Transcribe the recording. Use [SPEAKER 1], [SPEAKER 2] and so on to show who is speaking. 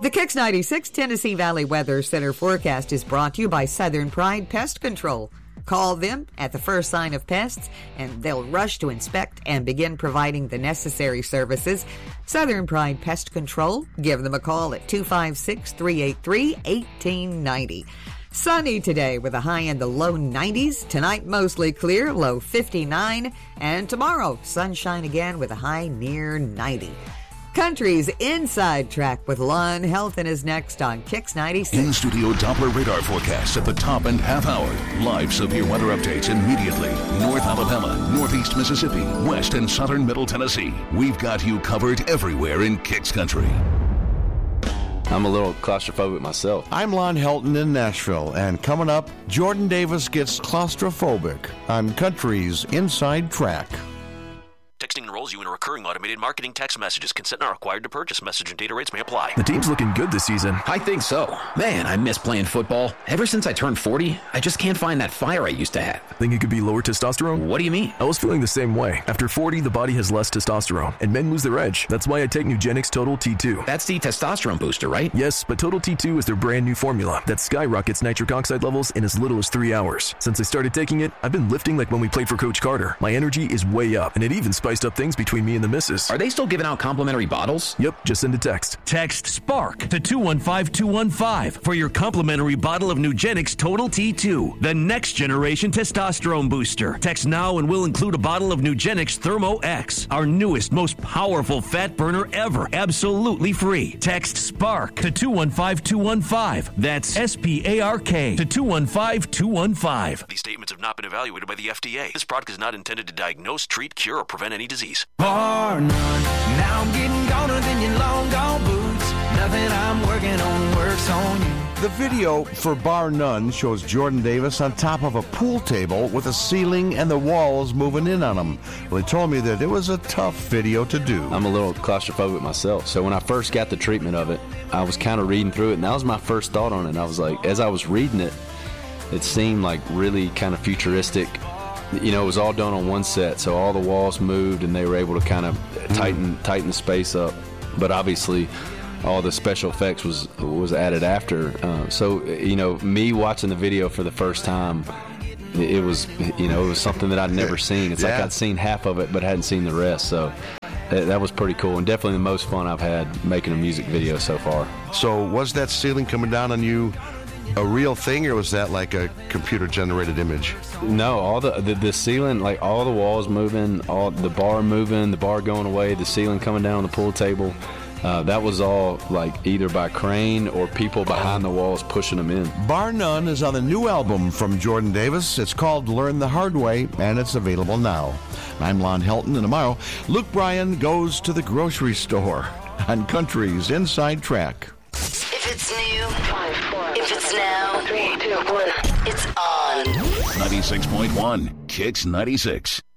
[SPEAKER 1] The Kicks 96 Tennessee Valley Weather Center forecast is brought to you by Southern Pride Pest Control. Call them at the first sign of pests, and they'll rush to inspect and begin providing the necessary services. Southern Pride Pest Control, give them a call at 256-383-1890. Sunny today with a high in the low 90s. Tonight, mostly clear, low 59. And tomorrow, sunshine again with a high near 90. Country's Inside Track with Lon Helton is next on Kicks 96.
[SPEAKER 2] In-studio Doppler radar forecasts at the top and half hour. Live severe weather updates immediately. North Alabama, Northeast Mississippi, West and Southern Middle Tennessee. We've got you covered everywhere in Kicks Country.
[SPEAKER 3] I'm a little claustrophobic myself.
[SPEAKER 4] I'm Lon Helton in Nashville, and coming up, Jordan Davis gets claustrophobic on Country's Inside Track.
[SPEAKER 5] Texting enrolls you in a recurring automated marketing text messages. Consent not required to purchase. Message and data rates may apply.
[SPEAKER 6] The team's looking good this season.
[SPEAKER 7] I think so. Man, I miss playing football. Ever since I turned 40, I just can't find that fire I used to have.
[SPEAKER 6] Think it could be lower testosterone?
[SPEAKER 7] What do you mean?
[SPEAKER 6] I was feeling the same way. After 40, the body has less testosterone, and men lose their edge. That's why I take Nugenix Total T2.
[SPEAKER 7] That's the testosterone booster, right?
[SPEAKER 6] Yes, but Total T2 is their brand new formula that skyrockets nitric oxide levels in as little as 3 hours. Since I started taking it, I've been lifting like when we played for Coach Carter. My energy is way up, and it even spiced up things between me and the missus.
[SPEAKER 7] Are they still giving out complimentary bottles?
[SPEAKER 6] Yep, just send a text.
[SPEAKER 8] Text SPARK to 215215 for your complimentary bottle of Nugenix Total T2, the next generation testosterone booster. Text now and we'll include a bottle of Nugenix Thermo X, our newest, most powerful fat burner ever, absolutely free. Text SPARK to 215215. That's SPARK to 215215.
[SPEAKER 5] These statements have not been evaluated by the FDA. This product is not intended to diagnose, treat, cure, or prevent any disease.
[SPEAKER 9] Bar none. Now I'm getting goner than your long gone boots. Nothing I'm working on works on you.
[SPEAKER 4] The video for Bar None shows Jordan Davis on top of a pool table with the ceiling and the walls moving in on him. Well, he told me that it was a tough video to do.
[SPEAKER 3] I'm a little claustrophobic myself. So when I first got the treatment of it, I was kind of reading through it, and that was my first thought on it. I was like, as I was reading it, it seemed like really kind of futuristic. You know, it was all done on one set, so all the walls moved, and they were able to kind of tighten the space up. But obviously, all the special effects was added after. So, you know, me watching the video for the first time, it was something that I'd never seen. It's like I'd seen half of it, but hadn't seen the rest. So that was pretty cool, and definitely the most fun I've had making a music video so far.
[SPEAKER 4] So was that ceiling coming down on you a real thing, or was that like a computer-generated image?
[SPEAKER 3] No, all the ceiling, like all the walls moving, all the bar moving, the bar going away, the ceiling coming down on the pool table. That was all like either by crane or people behind the walls pushing them in.
[SPEAKER 4] Bar None is on the new album from Jordan Davis. It's called Learn the Hard Way, and it's available now. I'm Lon Helton, and tomorrow, Luke Bryan goes to the grocery store on Country's Inside Track.
[SPEAKER 10] If it's new, 5, 4, if it's now, 3, 2, 1, it's on.
[SPEAKER 2] 96.1 Kicks 96.